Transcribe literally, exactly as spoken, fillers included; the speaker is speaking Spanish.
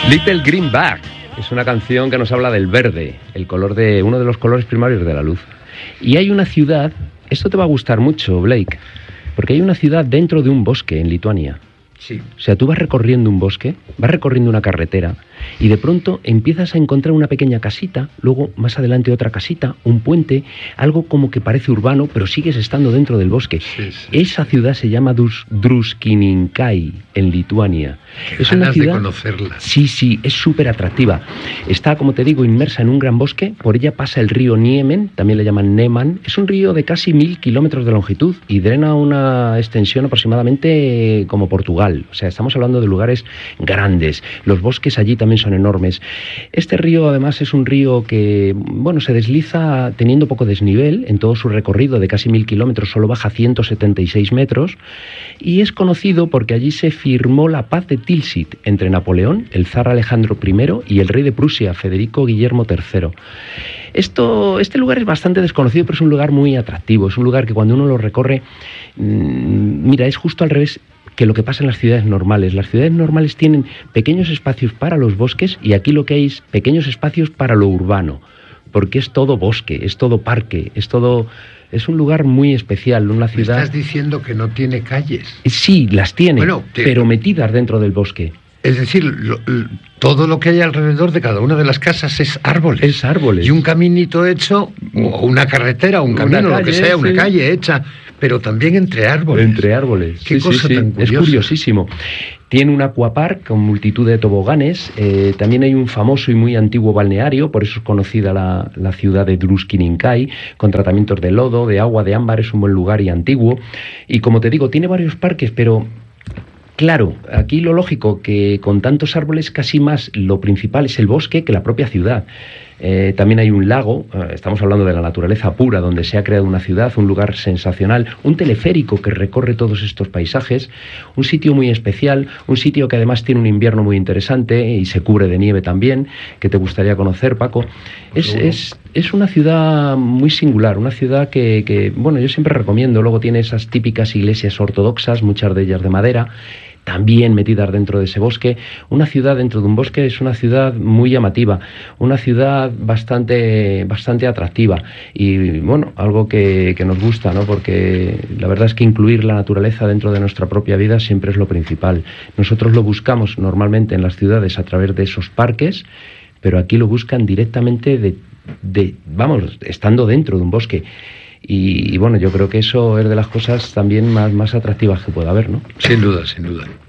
Little Green Bag es una canción que nos habla del verde, el color de uno de los colores primarios de la luz. Y hay una ciudad, esto te va a gustar mucho, Blake, porque hay una ciudad dentro de un bosque en Lituania. Sí. O sea, tú vas recorriendo un bosque, vas recorriendo una carretera y de pronto empiezas a encontrar una pequeña casita, luego más adelante otra casita, un puente, algo como que parece urbano, pero sigues estando dentro del bosque. Sí, sí. Esa ciudad se llama Dus- Druskininkai, en Lituania. Qué Es una ganas ciudad, de conocerla. sí, sí, es súper atractiva. Está, como te digo, inmersa en un gran bosque. Por ella pasa el río Niemen, también le llaman Neman. Es un río de casi mil kilómetros de longitud y drena una extensión aproximadamente como Portugal. O sea, estamos hablando de lugares grandes. Los bosques allí también son enormes. Este río, además, es un río que, bueno, se desliza teniendo poco desnivel. En todo su recorrido de casi mil kilómetros solo baja ciento setenta y seis metros. Y es conocido porque allí se firmó la paz de Tilsit entre Napoleón, el zar Alejandro primero, y el rey de Prusia, Federico Guillermo tercero. Esto, este lugar es bastante desconocido, pero es un lugar muy atractivo. Es un lugar que cuando uno lo recorre, mmm, mira, es justo al revés que lo que pasa en las ciudades normales. Las ciudades normales tienen pequeños espacios para los bosques y aquí lo que hay es pequeños espacios para lo urbano, porque es todo bosque, es todo parque, es todo... Es un lugar muy especial, una ciudad... ¿Me estás diciendo que no tiene calles? Sí, las tiene, Bueno, te... pero metidas dentro del bosque. Es decir, lo, lo, todo lo que hay alrededor de cada una de las casas es árboles. Es árboles. Y un caminito hecho, o una carretera, un camino, calle, lo que sea, sí. una calle hecha, pero también entre árboles. Entre árboles. Qué sí, cosa sí, sí. tan curiosa. Es curiosísimo. Tiene un aquapark con multitud de toboganes. Eh, también hay un famoso y muy antiguo balneario, por eso es conocida la, la ciudad de Druskininkai, con tratamientos de lodo, de agua, de ámbar. Es un buen lugar y antiguo. Y como te digo, tiene varios parques, pero... Claro, aquí lo lógico, que con tantos árboles casi más lo principal es el bosque que la propia ciudad. Eh, también hay un lago, eh, estamos hablando de la naturaleza pura, donde se ha creado una ciudad, un lugar sensacional, un teleférico que recorre todos estos paisajes, un sitio muy especial, un sitio que además tiene un invierno muy interesante y se cubre de nieve también, que te gustaría conocer, Paco. Es, es, es una ciudad muy singular, una ciudad que, que, bueno, yo siempre recomiendo. Luego tiene esas típicas iglesias ortodoxas, muchas de ellas de madera, también metidas dentro de ese bosque. Una ciudad dentro de un bosque es una ciudad muy llamativa, una ciudad bastante, bastante atractiva y, bueno, algo que, que nos gusta, ¿no? Porque la verdad es que incluir la naturaleza dentro de nuestra propia vida siempre es lo principal. Nosotros lo buscamos normalmente en las ciudades a través de esos parques, pero aquí lo buscan directamente de, de vamos, estando dentro de un bosque. Y, y bueno, yo creo que eso es de las cosas también más, más atractivas que pueda haber, ¿no? Sin duda, sin duda.